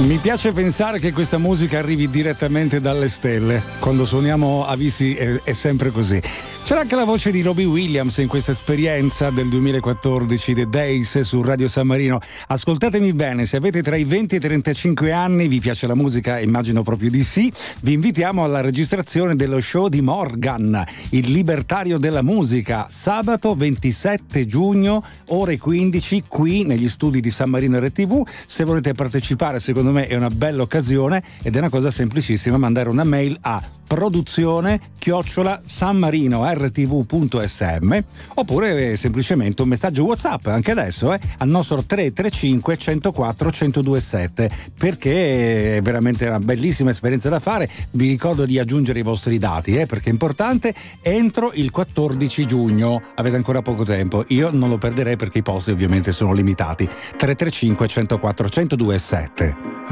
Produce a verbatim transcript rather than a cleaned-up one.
Mi piace pensare che questa musica arrivi direttamente dalle stelle. Quando suoniamo Avisi è, è sempre così. C'era anche la voce di Robbie Williams in questa esperienza del duemilaquattordici, The Days su Radio San Marino. Ascoltatemi bene, se avete tra i venti e i trentacinque anni, vi piace la musica, immagino proprio di sì, vi invitiamo alla registrazione dello show di Morgan, il libertario della musica, sabato ventisette giugno, ore quindici, qui negli studi di San Marino R T V. Se volete partecipare, secondo me è una bella occasione ed è una cosa semplicissima, mandare una mail a produzione chiocciola sanmarinort.v.sm oppure semplicemente un messaggio WhatsApp anche adesso eh, al nostro tre tre cinque uno zero quattro uno zero due sette, perché è veramente una bellissima esperienza da fare. Vi ricordo di aggiungere i vostri dati eh, perché è importante, entro il quattordici giugno, avete ancora poco tempo, io non lo perderei perché i posti ovviamente sono limitati. Tre tre cinque uno zero quattro uno zero due sette.